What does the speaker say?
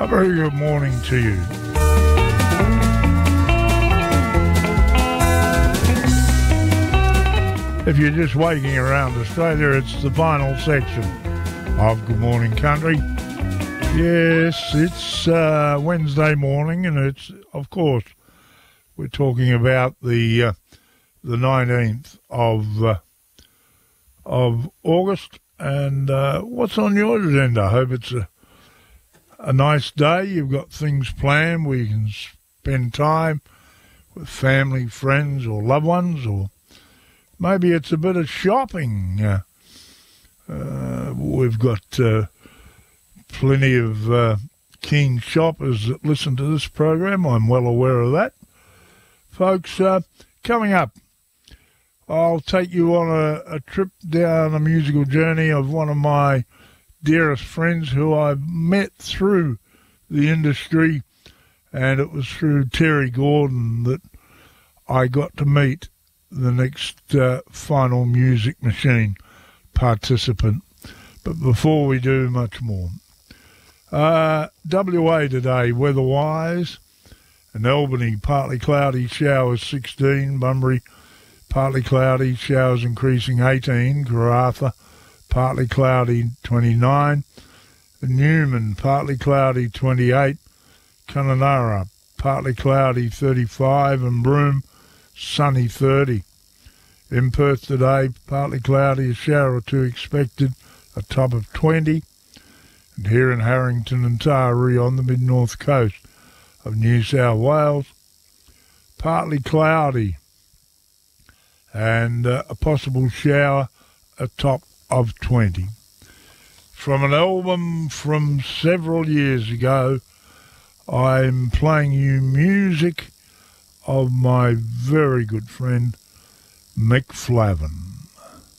A very good morning to you. If you're just waking around Australia, it's the final section of Good Morning Country. Yes, it's Wednesday morning, and it's, of course, we're talking about the 19th of August, and what's on your agenda? I hope it's a nice day. You've got things planned where you can spend time with family, friends, or loved ones, or maybe it's a bit of shopping. We've got plenty of keen shoppers that listen to this program. I'm well aware of that. Folks, coming up, I'll take you on a trip down a musical journey of one of my dearest friends who I've met through the industry, and it was through Terry Gordon that I got to meet the next Final Music Machine participant. But before we do much more, WA today, weather-wise, in Albany, partly cloudy, showers 16, Bunbury, partly cloudy, showers increasing 18, Karratha, partly cloudy 29, Newman, partly cloudy 28, Kununurra, partly cloudy 35, and Broome, sunny 30. In Perth today, partly cloudy, a shower or two expected, a top of 20. And here in Harrington and Taree on the mid-north coast of New South Wales, partly cloudy and a possible shower, a top of 20. From an album from several years ago, I'm playing you music of my very good friend Mick Flavin.